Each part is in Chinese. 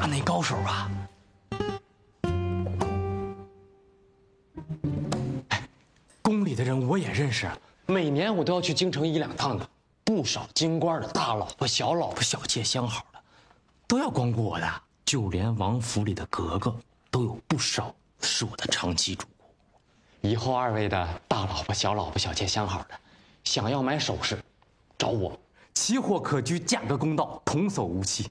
大内高手啊！哎，宫里的人我也认识，每年我都要去京城1、2趟的，不少京官的大老婆、小老婆、小妾相好的，都要光顾我的。就连王府里的格格都有不少是我的长期主顾。以后2位的大老婆、小老婆、小妾相好的，想要买首饰，找我，奇货可居，价格公道，童叟无欺。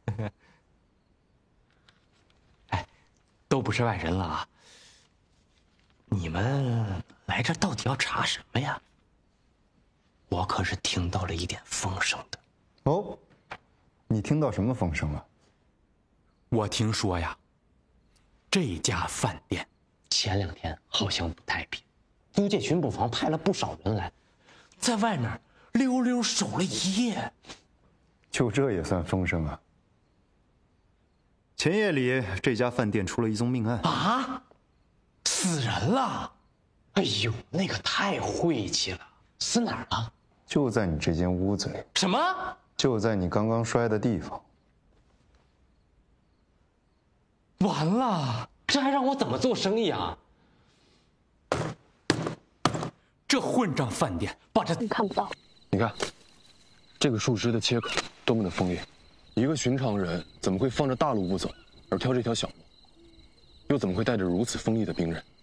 哎，都不是外人了啊！你们来这到底要查什么呀？我可是听到了一点风声的。 哦，你听到什么风声了？ 我听说呀，这家饭店前2天好像不太平，租界巡捕房派了不少人来，在外面溜溜守了1夜。 就这也算风声啊？前夜里这家饭店出了一宗命案啊，死人了！哎呦，那个太晦气了，死哪儿了？ 就在你这间屋子里。 什么？ 就在你刚刚摔的地方。 完了，这还让我怎么做生意啊？这混账饭店把这…… 你看不到。 你看，这个树枝的切口多么的锋利，一个寻常人怎么会放着大路不走，而挑这条小路？又怎么会带着如此锋利的兵刃？